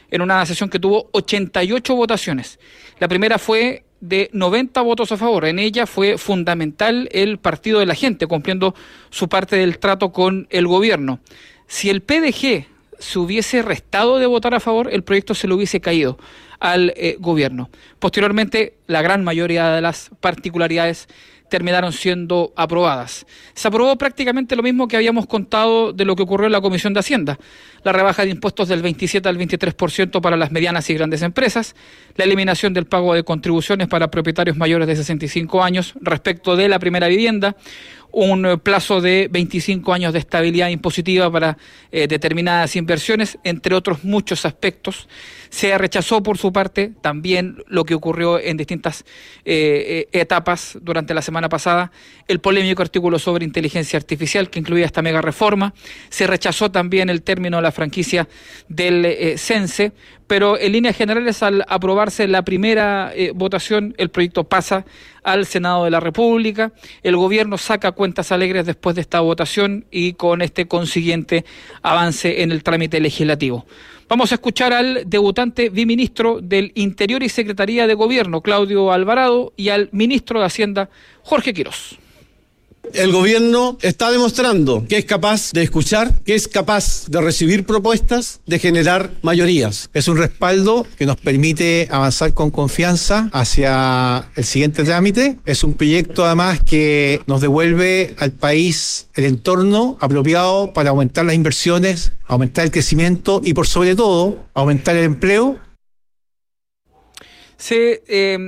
en una sesión que tuvo 88 votaciones. La primera fue de 90 votos a favor. En ella fue fundamental el Partido de la Gente, cumpliendo su parte del trato con el gobierno. Si el PDG se hubiese restado de votar a favor, el proyecto se le hubiese caído al gobierno. Posteriormente, la gran mayoría de las particularidades terminaron siendo aprobadas. Se aprobó prácticamente lo mismo que habíamos contado de lo que ocurrió en la Comisión de Hacienda. La rebaja de impuestos del 27 al 23% para las medianas y grandes empresas, la eliminación del pago de contribuciones para propietarios mayores de 65 años respecto de la primera vivienda, un plazo de 25 años de estabilidad impositiva para determinadas inversiones, entre otros muchos aspectos. Se rechazó por su parte también lo que ocurrió en distintas etapas durante la semana pasada, el polémico artículo sobre inteligencia artificial que incluía esta mega reforma. Se rechazó también el término de la franquicia del CENSE, pero en líneas generales, al aprobarse la primera votación, el proyecto pasa al Senado de la República. El gobierno saca cuentas alegres después de esta votación y con este consiguiente avance en el trámite legislativo. Vamos a escuchar al debutante biministro del Interior y Secretaría de Gobierno, Claudio Alvarado, y al ministro de Hacienda, Jorge Quirós. El gobierno está demostrando que es capaz de escuchar, que es capaz de recibir propuestas, de generar mayorías. Es un respaldo que nos permite avanzar con confianza hacia el siguiente trámite. Es un proyecto además que nos devuelve al país el entorno apropiado para aumentar las inversiones, aumentar el crecimiento y por sobre todo aumentar el empleo. Se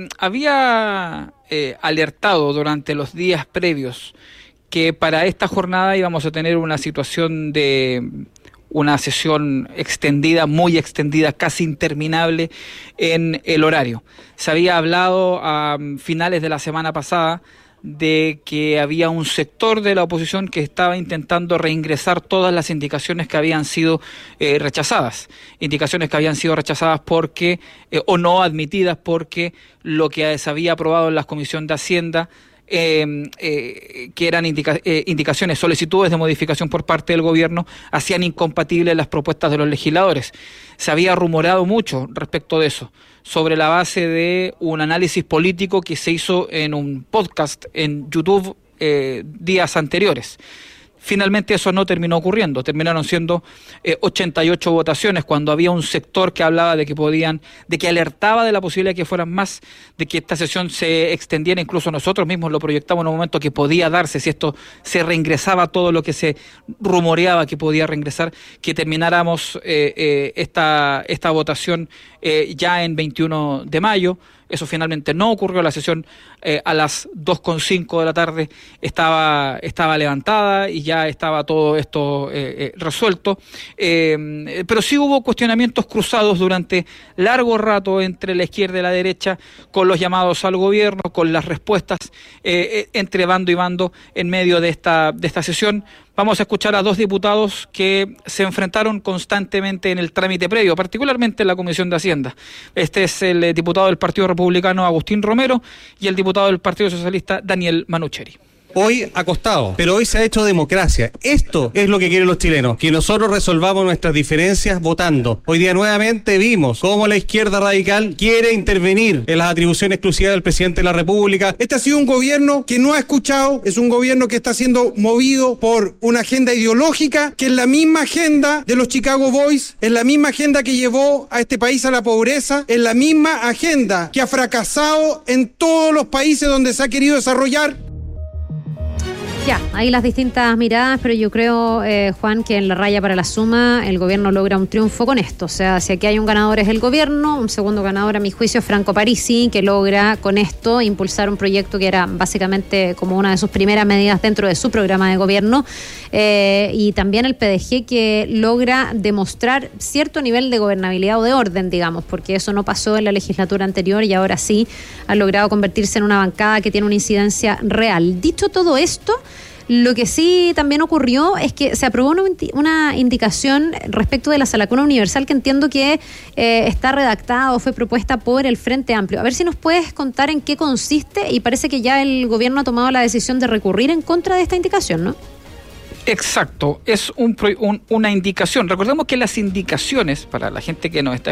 había alertado durante los días previos que para esta jornada íbamos a tener una situación de una sesión extendida, muy extendida, casi interminable en el horario. Se había hablado a finales de la semana pasada de que había un sector de la oposición que estaba intentando reingresar todas las indicaciones que habían sido rechazadas. Indicaciones que habían sido rechazadas porque, o no admitidas porque lo que se había aprobado en la Comisión de Hacienda, que eran indicaciones, solicitudes de modificación por parte del gobierno, hacían incompatibles las propuestas de los legisladores. Se había rumorado mucho respecto de eso, sobre la base de un análisis político que se hizo en un podcast en YouTube días anteriores. Finalmente eso no terminó ocurriendo, terminaron siendo 88 votaciones cuando había un sector que hablaba de que alertaba de la posibilidad de que fueran más, de que esta sesión se extendiera, incluso nosotros mismos lo proyectamos en un momento que podía darse, si esto se reingresaba todo lo que se rumoreaba que podía reingresar, que termináramos esta votación ya en 21 de mayo. Eso finalmente no ocurrió. La sesión a las 2:05 de la tarde estaba levantada y ya estaba todo esto resuelto. Pero sí hubo cuestionamientos cruzados durante largo rato entre la izquierda y la derecha, con los llamados al gobierno, con las respuestas entre bando y bando en medio de esta sesión. Vamos a escuchar a dos diputados que se enfrentaron constantemente en el trámite previo, particularmente en la Comisión de Hacienda. Este es el diputado del Partido Republicano, Agustín Romero, y el diputado del Partido Socialista, Daniel Manucheri. Hoy acostado, pero hoy se ha hecho democracia. Esto es lo que quieren los chilenos, que nosotros resolvamos nuestras diferencias votando. Hoy día nuevamente vimos cómo la izquierda radical quiere intervenir en las atribuciones exclusivas del presidente de la República. Este ha sido un gobierno que no ha escuchado, es un gobierno que está siendo movido por una agenda ideológica, que es la misma agenda de los Chicago Boys, es la misma agenda que llevó a este país a la pobreza, es la misma agenda que ha fracasado en todos los países donde se ha querido desarrollar. Ya, hay las distintas miradas, pero yo creo, Juan, que en la raya para la suma el gobierno logra un triunfo con esto. O sea, si aquí hay un ganador es el gobierno, un segundo ganador a mi juicio es Franco Parisi, que logra con esto impulsar un proyecto que era básicamente como una de sus primeras medidas dentro de su programa de gobierno, y también el PDG, que logra demostrar cierto nivel de gobernabilidad o de orden, digamos, porque eso no pasó en la legislatura anterior y ahora sí ha logrado convertirse en una bancada que tiene una incidencia real. Dicho todo esto, lo que sí también ocurrió es que se aprobó una indicación respecto de la salacuna universal, que entiendo que está redactada o fue propuesta por el Frente Amplio. A ver si nos puedes contar en qué consiste, y parece que ya el gobierno ha tomado la decisión de recurrir en contra de esta indicación, ¿no? Exacto, es una indicación. Recordemos que las indicaciones, para la gente que nos está